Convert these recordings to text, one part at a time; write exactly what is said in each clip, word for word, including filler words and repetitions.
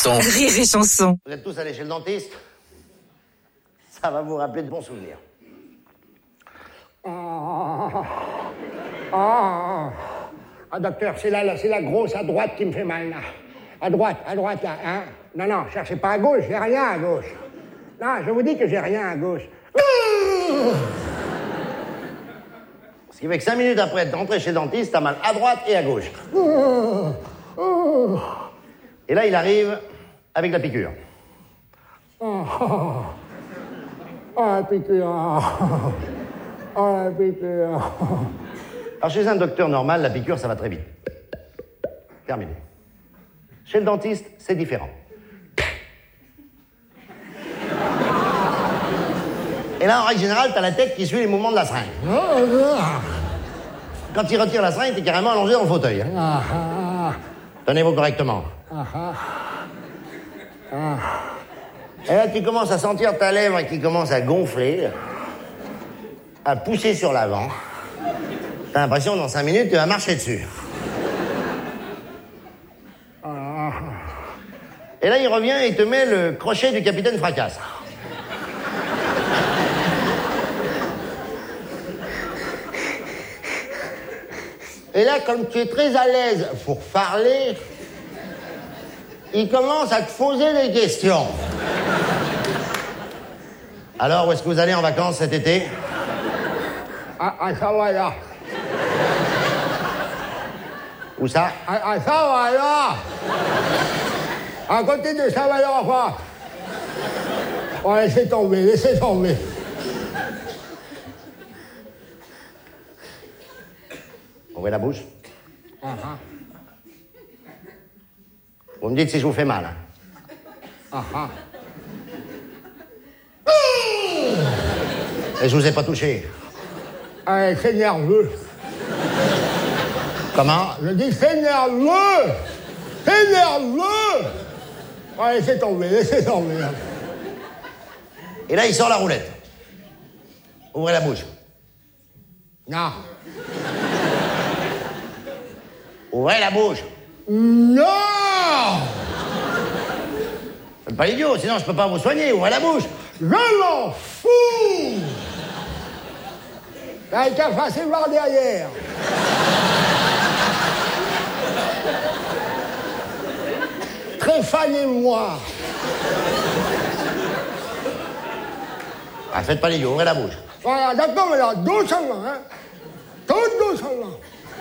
chanson. Rire et chanson. Vous êtes tous allés chez le dentiste? Ça va vous rappeler de bons souvenirs. Oh, oh. Ah, docteur, c'est la, c'est la grosse à droite qui me fait mal, là. À droite, à droite, là, hein. Non, non, cherchez pas à gauche, j'ai rien à gauche. Non, je vous dis que j'ai rien à gauche. Ce qui fait que cinq minutes après être rentré chez le dentiste, t'as mal à droite et à gauche. Et là, il arrive avec la piqûre. Oh, oh, oh, la piqûre. Oh, la piqûre. Alors, chez un docteur normal, la piqûre, ça va très vite. Terminé. Chez le dentiste, c'est différent. Et là, en règle générale, t'as la tête qui suit les mouvements de la seringue. Quand il retire la seringue, t'es carrément allongé dans le fauteuil. Hein. Tenez-vous correctement. Et là, tu commences à sentir ta lèvre qui commence à gonfler, à pousser sur l'avant. T'as l'impression, dans cinq minutes, tu vas marcher dessus. Et là, il revient et il te met le crochet du capitaine Fracasse. Et là, comme tu es très à l'aise pour parler, il commence à te poser des questions. Alors, où est-ce que vous allez en vacances cet été? Ah, ah, ça va là. Où ça? Ah, ah, ça va là. À côté de ça va là, quoi. Oh, laissez tomber, laissez tomber. Ouvrez la bouche. Uh-huh. Vous me dites si je vous fais mal. Hein. Uh-huh. Et je vous ai pas touché. Allez, c'est nerveux. Comment? Je dis c'est nerveux. C'est nerveux. Allez, laissez tomber, laissez tomber. Et là, il sort la roulette. Ouvrez la bouche. Non. Ouvrez la bouche. Non. Faites pas idiot, sinon je peux pas vous soigner. Ouvrez la bouche. Je m'en fous. T'as qu'à passer voir derrière. Tréfanez-moi. Ah, faites pas l'idiot, ouvrez la bouche. Voilà, d'accord, mais là, doucement, hein. Tout doucement.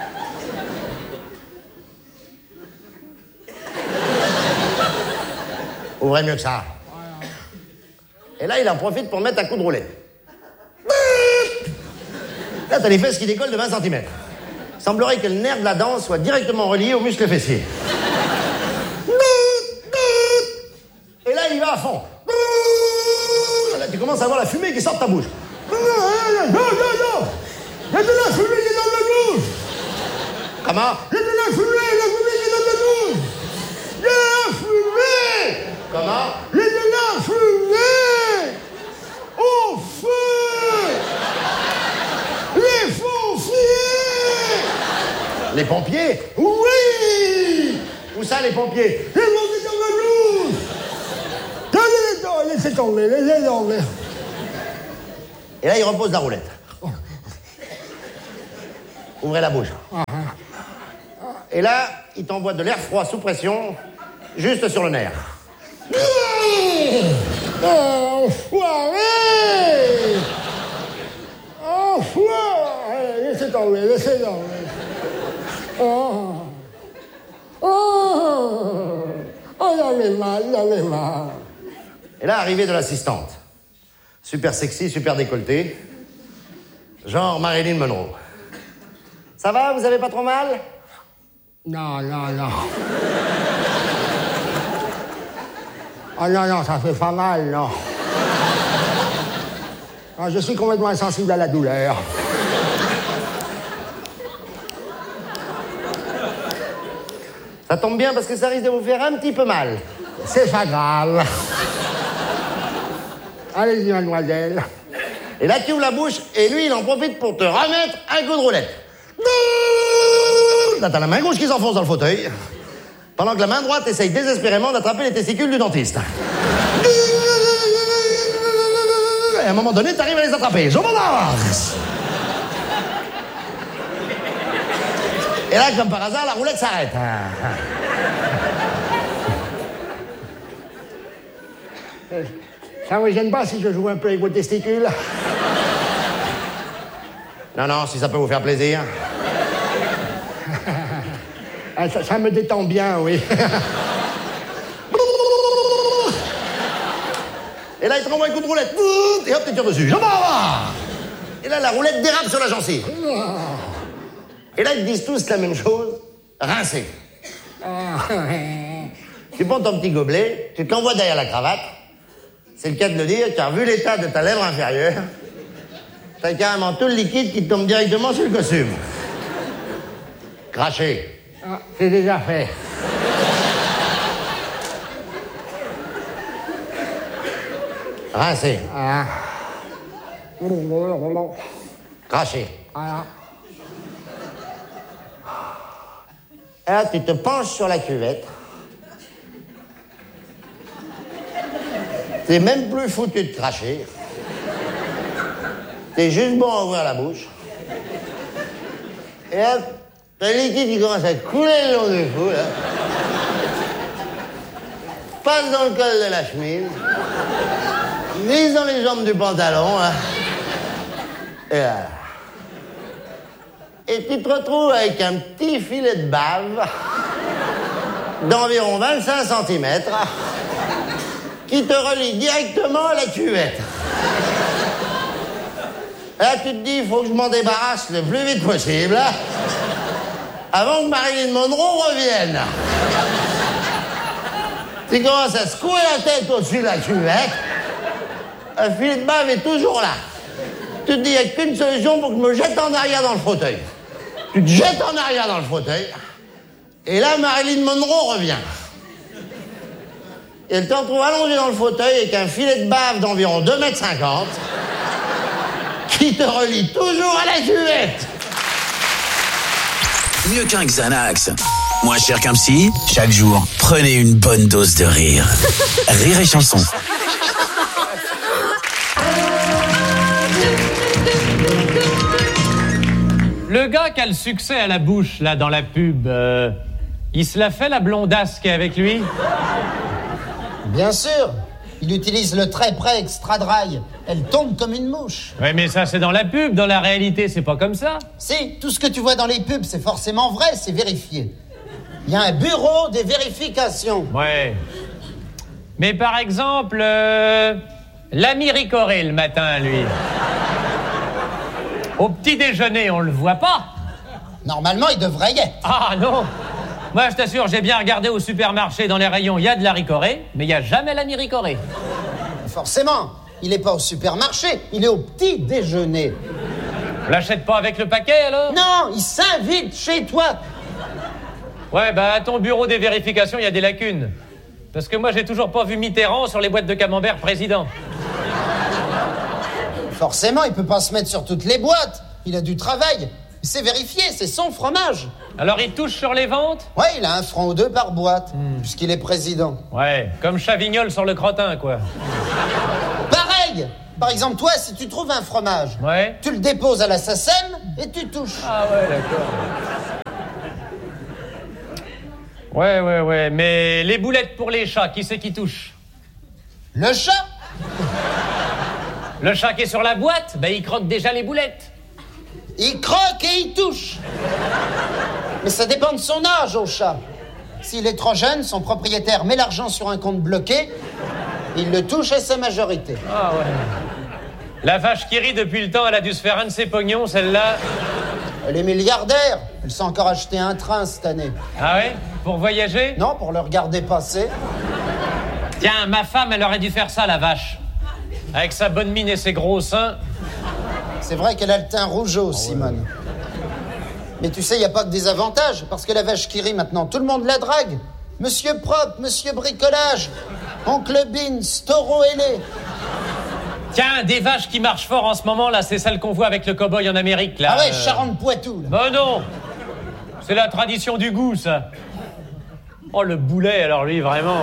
Ouvrez mieux que ça. Voilà. Et là, il en profite pour mettre un coup de roulette. Là, t'as les fesses qui décollent de vingt centimètres. Semblerait que le nerf de la dent soit directement relié au muscle fessier. Et là, il va à fond. Là, tu commences à voir la fumée qui sort de ta bouche. Non, non, non. Il y a de la fumée qui est dans ma bouche. Comment? Il y a de la fumée, la fumée qui est dans ma bouche. Il y a de la fumée. Comment? Il y a de la fumée. Au feu. Les pompiers. Les pompiers? Oui. Où ça, les pompiers? Les pompiers dans ma bouche. Laissez tomber, laissez tomber. Et là, il repose la roulette. Ouvrez la bouche. Et là, il t'envoie de l'air froid sous pression, juste sur le nerf. Oh, enfoiré! Enfoiré! Laissez tomber, laissez tomber. Oh! Oh! Oh, j'en ai mal, j'en ai mal. Et là, arrivée de l'assistante. Super sexy, super décolleté. Genre Marilyn Monroe. Ça va, vous avez pas trop mal? Non, non, non. Ah non, non, ça fait pas mal, non. Ah, je suis complètement insensible à la douleur. Ça tombe bien parce que ça risque de vous faire un petit peu mal. C'est pas grave. Allez-y, mademoiselle. Et là, tu ouvres la bouche et lui, il en profite pour te remettre un coup de roulette. Là, t'as la main gauche qui s'enfonce dans le fauteuil. Pendant que la main droite essaye désespérément d'attraper les testicules du dentiste. Et à un moment donné, t'arrives à les attraper. Je m'en avance. Et là, comme par hasard, la roulette s'arrête. Ça vous gêne pas si je joue un peu avec vos testicules? Non, non, si ça peut vous faire plaisir. Ah, ça, ça me détend bien, oui. Et là, il te renvoie un coup de roulette. Et hop, t'es tires dessus. Je m'en vais. Et là, la roulette dérape sur la gencive. Et là, ils te disent tous la même chose. Rincer. Tu prends ton petit gobelet, tu te l'envoies derrière la cravate. C'est le cas de le dire, car vu l'état de ta lèvre inférieure, t'as carrément tout le liquide qui te tombe directement sur le costume. Cracher. Ah, c'est déjà fait. Rincer. Ah. Cracher. Ah. Et là, tu te penches sur la cuvette. T'es même plus foutu de cracher. T'es juste bon à ouvrir la bouche. Et hop, t'as le liquide qui commence à couler le long du cou, là. Passe dans le col de la chemise. Glisse dans les jambes du pantalon, là. Et là. Et tu te retrouves avec un petit filet de bave d'environ vingt-cinq centimètres qui te relie directement à la cuvette. Là, tu te dis, il faut que je m'en débarrasse le plus vite possible avant que Marilyn Monroe revienne. Tu commences à secouer la tête au-dessus de la cuvette. Un filet de bave est toujours là. Tu te dis, il n'y a qu'une solution pour que je me jette en arrière dans le fauteuil. Tu te jettes en arrière dans le fauteuil. Et là, Marilyn Monroe revient. Et elle te retrouve allongé dans le fauteuil avec un filet de bave d'environ deux mètres cinquante qui te relie toujours à la cuvette. Mieux qu'un Xanax. Moins cher qu'un psy, chaque jour, prenez une bonne dose de rire. Rire et chanson. Le gars qui a le succès à la bouche, là, dans la pub, euh, il se la fait, la blondasse qui est avec lui? Bien sûr. Il utilise le très près extra dry. Elle tombe comme une mouche. Ouais, mais ça, c'est dans la pub. Dans la réalité, c'est pas comme ça. Si, tout ce que tu vois dans les pubs, c'est forcément vrai, c'est vérifié. Il y a un bureau des vérifications. Ouais. Mais par exemple, euh, l'ami Ricoré, le matin, lui. Au petit déjeuner, on le voit pas. Normalement, il devrait y être. Ah non. Moi, je t'assure, j'ai bien regardé au supermarché, dans les rayons, il y a de la Ricoré, mais il n'y a jamais l'ami Ricoré. Forcément. Il n'est pas au supermarché, il est au petit déjeuner. On l'achète pas avec le paquet, alors? Non, il s'invite chez toi. Ouais, bah, à ton bureau des vérifications, il y a des lacunes. Parce que moi, j'ai toujours pas vu Mitterrand sur les boîtes de camembert président. Forcément, il peut pas se mettre sur toutes les boîtes. Il a du travail. C'est vérifié, c'est son fromage. Alors, il touche sur les ventes? Ouais, il a un franc ou deux par boîte, mmh. puisqu'il est président. Ouais, comme Chavignol sur le crottin, quoi. Pareil. Par exemple, toi, si tu trouves un fromage, ouais. tu le déposes à la SACEM et tu touches. Ah ouais, d'accord. Ouais, ouais, ouais, mais les boulettes pour les chats, qui c'est qui touche? Le chat. Le chat qui est sur la boîte, ben il croque déjà les boulettes. Il croque et il touche. Mais ça dépend de son âge au chat. S'il est trop jeune, son propriétaire met l'argent sur un compte bloqué, il le touche à sa majorité. Ah ouais. La vache qui rit depuis le temps, elle a dû se faire un de ses pognons, celle-là. Elle est milliardaire. Elle s'est encore acheté un train cette année. Ah ouais? Pour voyager? Non, pour le regarder passer. Tiens, ma femme, elle aurait dû faire ça, la vache. Avec sa bonne mine et ses gros seins. C'est vrai qu'elle a le teint rougeau, Simone. Oh ouais. Mais tu sais, il n'y a pas que des avantages, parce que la vache qui rit maintenant, tout le monde la drague. Monsieur Propre, Monsieur Bricolage, Oncle Bean, Taureau ailé. Tiens, des vaches qui marchent fort en ce moment, là, c'est celle qu'on voit avec le cow-boy en Amérique, là. Ah ouais, euh... Charente-Poitou, là. Bah non. C'est la tradition du goût, ça. Oh, le boulet, alors lui, vraiment.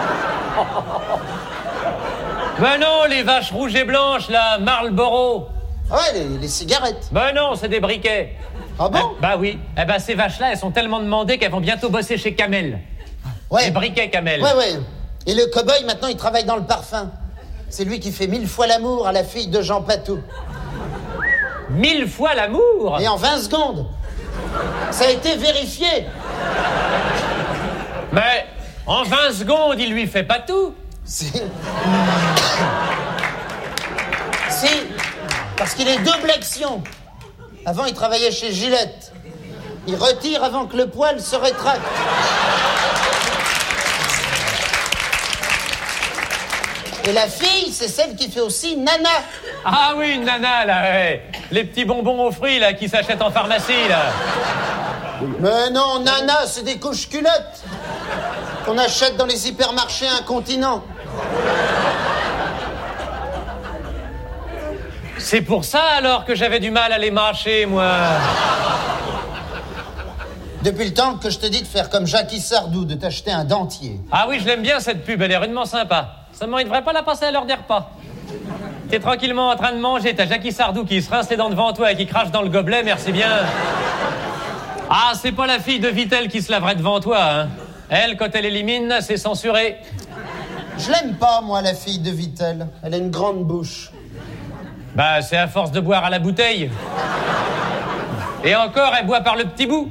Ben non, les vaches rouges et blanches, là, Marlboro. Ah ouais, les, les cigarettes. Ben non, c'est des briquets. Ah bon? Eh, bah oui. Eh ben, ces vaches-là, elles sont tellement demandées qu'elles vont bientôt bosser chez Camel. Ouais. Les briquets Camel. Ouais, ouais. Et le cow-boy, maintenant, il travaille dans le parfum. C'est lui qui fait mille fois l'amour à la fille de Jean Patou. Mille fois l'amour. Et en vingt secondes. Ça a été vérifié. Mais en vingt secondes, il lui fait pas tout. Si. Si. Parce qu'il est double action. Avant, il travaillait chez Gillette. Il retire avant que le poil se rétracte. Et la fille, c'est celle qui fait aussi nana. Ah oui, une nana, là, ouais. Les petits bonbons aux fruits, là, qui s'achètent en pharmacie, là. Mais non, nana, c'est des couches culottes qu'on achète dans les hypermarchés incontinents. C'est pour ça, alors, que j'avais du mal à les mâcher, moi. Depuis le temps que je te dis de faire comme Jackie Sardou, de t'acheter un dentier. Ah oui, je l'aime bien, cette pub, elle est rudement sympa. Seulement, il devrait pas la passer à l'heure des repas. T'es tranquillement en train de manger, t'as Jackie Sardou qui se rince les dents devant toi et qui crache dans le gobelet, merci bien. Ah, c'est pas la fille de Vittel qui se laverait devant toi, hein. Elle, quand elle élimine, c'est censuré. Je l'aime pas, moi, la fille de Vittel. Elle a une grande bouche. Bah, c'est à force de boire à la bouteille. Et encore, elle boit par le petit bout.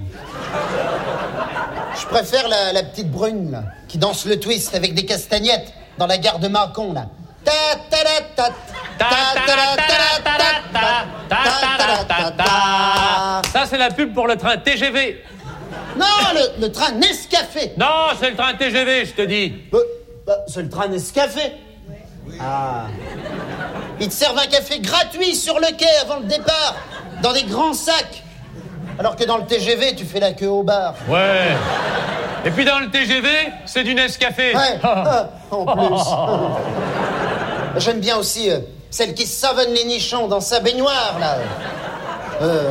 Je préfère la, la petite brune, là, qui danse le twist avec des castagnettes dans la gare de Mâcon, là. Ta ta ta ta ta ta ta ta ta ta. Ça, c'est la pub pour le train T G V. Non, le, le train Nescafé. Non, c'est le train T G V, je te dis. Bah, bah, c'est le train Nescafé. Ah. Ils te servent un café gratuit sur le quai avant le départ, dans des grands sacs. Alors que dans le T G V, tu fais la queue au bar. Ouais. Et puis dans le T G V, c'est du Nescafé. Ouais, ah, en plus. J'aime bien aussi euh, celle qui savonne les nichons dans sa baignoire, là. Euh...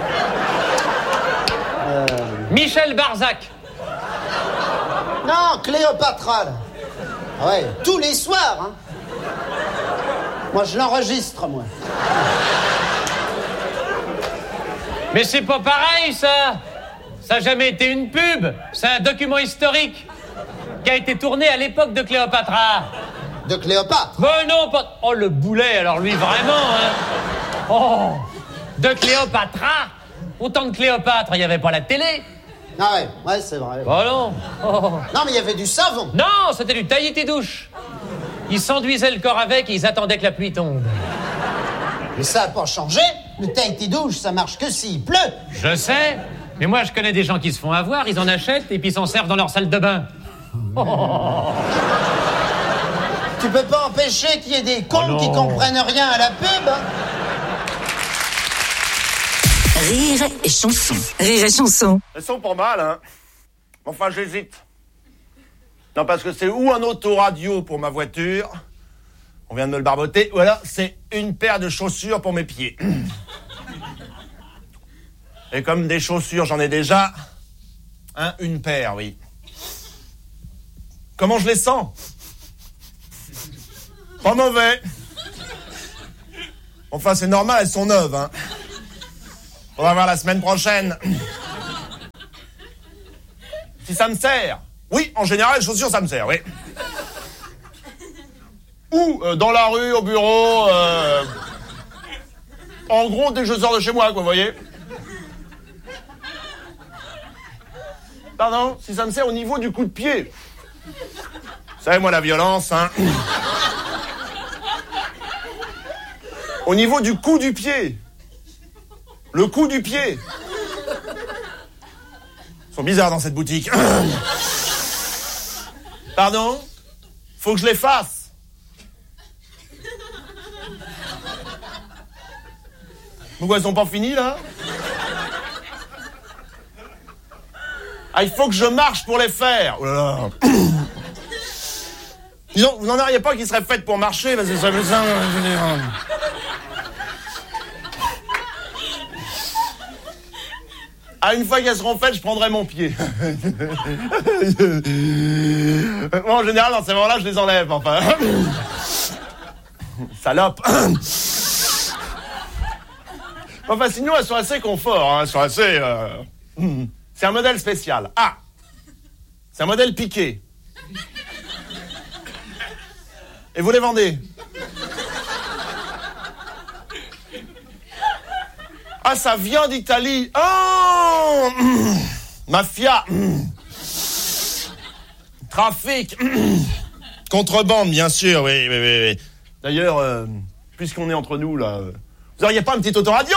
Euh... Michel Barzac. Non, Cléopatra, là. Ouais, tous les soirs, hein. Moi, je l'enregistre, moi. Mais c'est pas pareil, ça. Ça n'a jamais été une pub. C'est un document historique qui a été tourné à l'époque de Cléopatra. De Cléopâtre. Ben non, pas... Oh, le boulet, alors lui, vraiment, hein. Oh, de Cléopatra. Autant de Cléopâtre, il n'y avait pas la télé. Ah ouais, ouais, c'est vrai. Oh non. Oh. Non, mais il y avait du savon. Non, c'était du Tahiti douche. Ils s'enduisaient le corps avec et ils attendaient que la pluie tombe. Mais ça n'a pas changé. Le Tahiti douche, ça marche que s'il pleut. Je sais, mais moi je connais des gens qui se font avoir, ils en achètent et puis s'en servent dans leur salle de bain. Oh. Tu peux pas empêcher qu'il y ait des cons Oh qui comprennent rien à la pub, hein. Rire et chanson. Rire et chanson. Elles sont pas mal, hein. Enfin, j'hésite. Non, parce que c'est ou un autoradio pour ma voiture, on vient de me le barboter, ou alors c'est une paire de chaussures pour mes pieds. Et comme des chaussures, j'en ai déjà, hein, une paire, oui. Comment je les sens? Pas mauvais. Enfin, c'est normal, elles sont neuves, hein. On va voir la semaine prochaine. Si ça me sert. Oui, en général, les chaussures, ça me sert, oui. Ou euh, dans la rue, au bureau. Euh... En gros, dès que je sors de chez moi, quoi, vous voyez. Pardon, si ça me sert au niveau du coup de pied. Vous savez, moi, la violence, hein. Au niveau du coup du pied. Le coup du pied. Ils sont bizarres dans cette boutique. Pardon? Faut que je les fasse. Pourquoi elles sont pas finies, là? Ah, il faut que je marche pour les faire. Oh là là. Disons, vous n'en auriez pas qui seraient faites pour marcher, parce que ça veut ça... Ah, une fois qu'elles seront faites, je prendrai mon pied. Bon, en général, dans ces moments-là, je les enlève, enfin. Salope. Enfin, sinon, elles sont assez confort, hein. Elles sont assez... Euh... C'est un modèle spécial. Ah, c'est un modèle piqué. Et vous les vendez? Ah, ça vient d'Italie. Oh, mafia. Trafic. Contrebande, bien sûr, oui, oui, oui. oui. D'ailleurs, euh, puisqu'on est entre nous, là, euh, vous auriez pas un petit autoradio?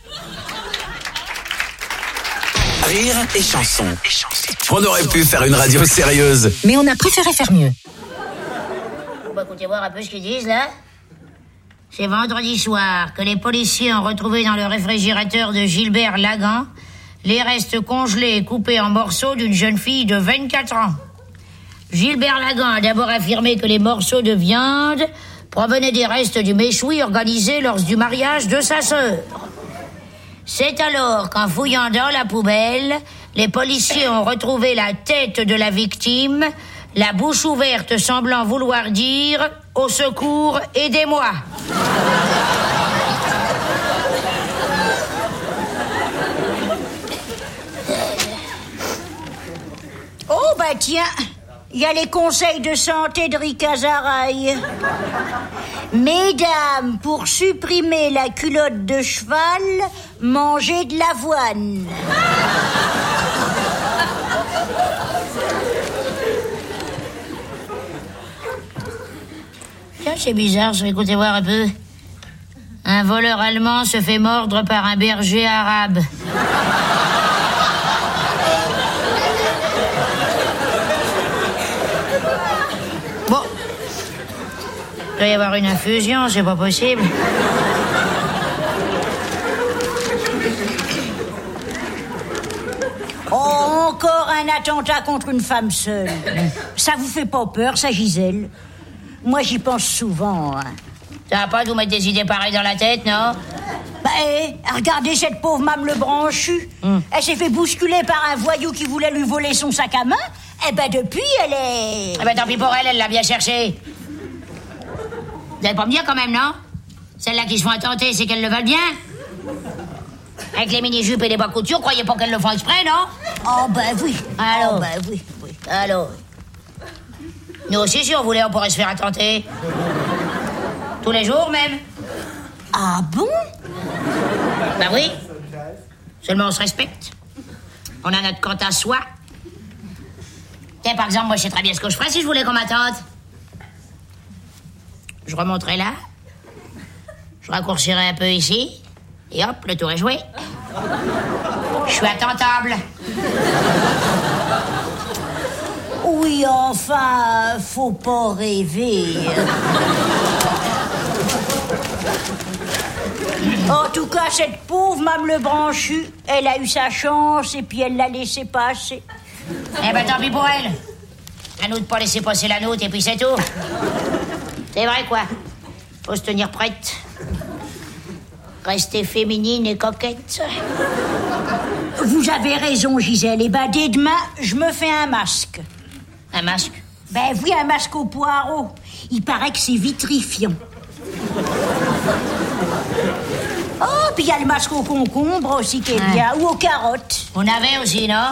Rire et chanson. On aurait pu faire une radio sérieuse. Mais on a préféré faire mieux. Bon, bah, écoutez voir un peu ce qu'ils disent, là. C'est vendredi soir que les policiers ont retrouvé dans le réfrigérateur de Gilbert Lagan les restes congelés et coupés en morceaux d'une jeune fille de vingt-quatre ans. Gilbert Lagan a d'abord affirmé que les morceaux de viande provenaient des restes du méchoui organisé lors du mariage de sa sœur. C'est alors qu'en fouillant dans la poubelle, les policiers ont retrouvé la tête de la victime, la bouche ouverte semblant vouloir dire « Au secours, aidez-moi ». Oh bah tiens, il y a les conseils de santé de Ricazaraï. Mesdames, pour supprimer la culotte de cheval, mangez de l'avoine. Tiens, c'est bizarre, ça, écoutez voir un peu. Un voleur allemand se fait mordre par un berger arabe. Bon. Il doit y avoir une infusion, c'est pas possible. Oh, encore un attentat contre une femme seule. Ça vous fait pas peur, ça, Gisèle? Moi, j'y pense souvent. Hein. Ça va pas de vous mettre des idées pareilles dans la tête, non? Bah, eh, regardez cette pauvre Mame le Branchu. Mm. Elle s'est fait bousculer par un voyou qui voulait lui voler son sac à main. Eh ben, depuis, elle est... Eh ben, tant pis pour elle, elle l'a bien cherché. Vous allez pas me dire quand même, non? Celles-là qui se font attenter, c'est qu'elles le veulent bien? Avec les mini-jupes et les bas coutures, croyez pas qu'elles le font exprès, non? Oh, ben oui. Alors? Oh, ben oui, oui. Alors? Nous aussi, si on voulait, on pourrait se faire attenter. Tous les jours, même. Ah bon? Ben oui. Seulement, on se respecte. On a notre compte à soi. Tiens, par exemple, moi, je sais très bien ce que je ferais si je voulais qu'on m'attende. Je remonterais là. Je raccourcirais un peu ici. Et hop, le tour est joué. Je suis attentable. Oui, enfin, faut pas rêver. En tout cas, cette pauvre Mame le Branchu, elle a eu sa chance et puis elle l'a laissé passer. Eh ben, tant pis pour elle. À nous de pas laisser passer la nôtre et puis c'est tout. C'est vrai, quoi. Faut se tenir prête. Rester féminine et coquette. Vous avez raison, Gisèle. Et ben, dès demain, je me fais un masque. Un masque? Ben oui, un masque au poireau. Il paraît que c'est vitrifiant. Oh, puis il y a le masque au concombre aussi qui est bien, ou aux carottes. On avait aussi, non?